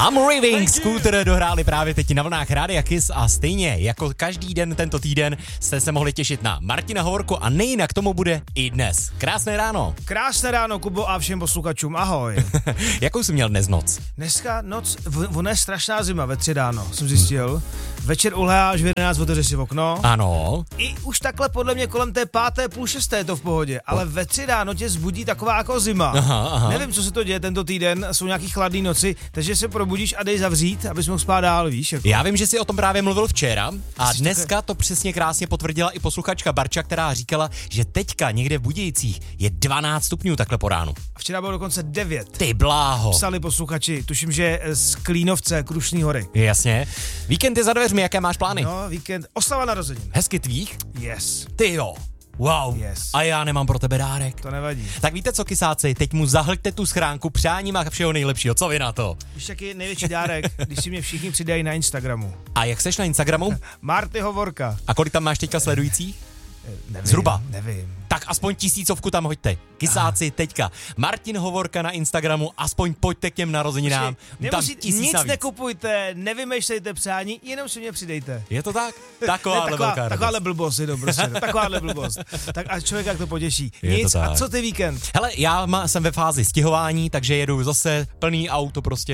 I'm Raving Scooter dohráli právě teď na vlnách Rádia Kiss a stejně jako každý den tento týden jste se mohli těšit na Martina Hovorku a nejinak tomu bude i dnes. Krásné ráno. Krásné ráno, Kubo, a všem posluchačům, ahoj. Jakou jsi měl dnes noc? Dneska noc, ona je strašná zima ve 3 ráno, jsem zjistil. Večer ulháš, v 11 otevřeš si okno. Ano. I už takhle podle mě kolem té 5., půl 6. je to v pohodě, ale ve 3 ráno tě zbudí taková jako zima. Aha. Nevím, co se to děje tento týden, jsou nějaký chladné noci, takže se probudíš a dej zavřít, abys mohl spát dál, víš. Jako. Já vím, že jsi o tom právě mluvil včera a dneska to přesně krásně potvrdila i posluchačka Barča, která říkala, že teďka někde v Budějcích je 12 stupňů takhle po ránu. A včera bylo dokonce 9. Ty bláho. Psali posluchači, tuším, že z Klínovce, Krušný hory. Jasně. Víkend je za dveřmi, jaké máš plány? No, víkend, oslava narozenin. Hezky tvých? Yes. Ty jo. Wow. Yes. A já nemám pro tebe dárek. To nevadí. Tak víte co, kysáci, teď mu zahlťte tu schránku přáním a všeho nejlepšího. Co vy na to? Víš, jaký je největší dárek, když si mě všichni přidají na Instagramu? A jak seš na Instagramu? Marty Hovorka. A kolik tam máš teďka sledujících? Nevím, Zhruba. Nevím. Tak aspoň 1000 tam hoďte. Kysáci, teďka. Martin Hovorka na Instagramu, aspoň pojďte k těm narozeninám. Nic nekupujte, nevymýšlejte přání, jenom si mě přidejte. Je to tak? Takováhle blbost je to prostě, takováhle blbost. Tak a člověk jak to potěší. Je Nic, to tak. A co ty víkend? Hele, jsem ve fázi stěhování, takže jedu zase plný auto prostě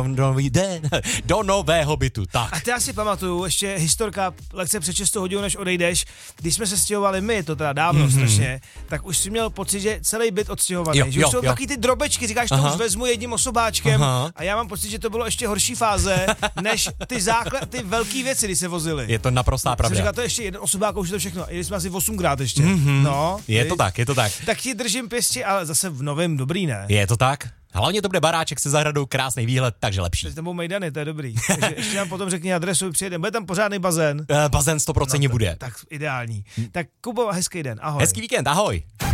do nového bytu. Tak. A já si pamatuju, ještě historka, lekce před 6 hodin, než odejdeš, když jsme se stěhovali my, to teda dávno strašně, tak už si měl pocit, že celý byt odstěhovaný. Že už jsou taky ty drobečky, říkáš, to už vezmu jedním osobáčkem. A já mám pocit, že to bylo ještě horší fáze, než ty velký věci, kdy se vozily. Je to naprostá pravda. Jsem říkal, to je ještě jeden osobák, už je to všechno. Jeli jsme asi 8krát ještě. No, je to tak. Tak ti držím pěstí, ale zase v novém dobrý, ne? Je to tak? Hlavně to bude baráček se zahradou, krásný výhled, takže lepší. To budou mejdany, to je dobrý. Takže ještě nám potom řekni adresu, přijedeme. Bude tam pořádný bazén. Bazén 100% bude. Tak ideální. Tak Kubo, hezký den, ahoj. Hezký víkend, ahoj.